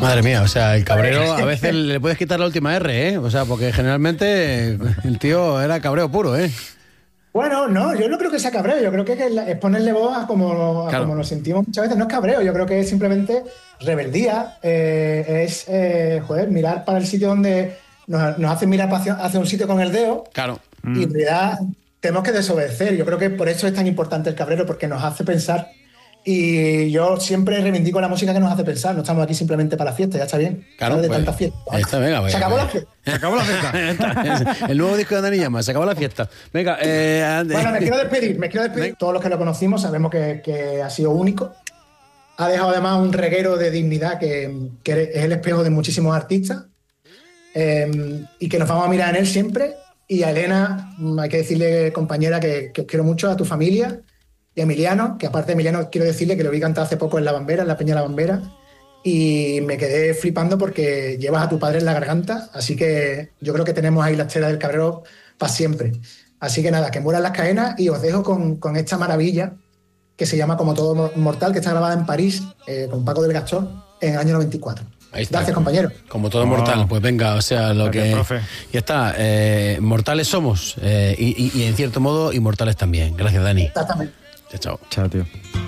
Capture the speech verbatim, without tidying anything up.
Madre mía, o sea, el cabrero a veces le puedes quitar la última R, ¿eh? O sea, porque generalmente el tío era cabreo puro, ¿eh? Bueno, no, yo no creo que sea cabreo, yo creo que es ponerle voz a como, a Claro. como nos sentimos muchas veces. No es cabreo, yo creo que es simplemente rebeldía, eh, es, eh, joder, mirar para el sitio donde nos, nos hacen mirar hacia, hacia un sitio con el dedo Claro. y en realidad tenemos que desobedecer. Yo creo que por eso es tan importante el cabrero, porque nos hace pensar. Y yo siempre reivindico la música que nos hace pensar. No estamos aquí simplemente para la fiesta, ya está bien. Claro, ¿Sabes? De pues, tanta fiesta. ahí está, venga, Se venga, acabó venga. la fiesta. Se acabó la fiesta. El nuevo disco de Dani Llama, se acabó la fiesta. Venga, eh, Bueno, me quiero despedir, me quiero despedir. Todos los que lo conocimos sabemos que, que ha sido único. Ha dejado además un reguero de dignidad que, que es el espejo de muchísimos artistas, eh, y que nos vamos a mirar en él siempre. Y a Elena, hay que decirle, compañera, que, que os quiero mucho, a tu familia, y a Emiliano, que aparte de Emiliano quiero decirle que lo vi cantar hace poco en La Bambera, en la Peña La Bambera, y me quedé flipando porque llevas a tu padre en la garganta, así que yo creo que tenemos ahí la estela del cabrero para siempre. Así que nada, que mueran las cadenas, y os dejo con, con esta maravilla que se llama Como todo mortal, que está grabada en París, eh, con Paco del Gastor, en el año noventa y cuatro. Ahí está. Gracias, compañero. Como todo Oh. mortal, pues venga, o sea, lo Gracias, que... profe. Ya está, eh, mortales somos, eh, y, y, y en cierto modo inmortales también. Gracias, Dani. Exactamente. Chao, chao. Chao, tío.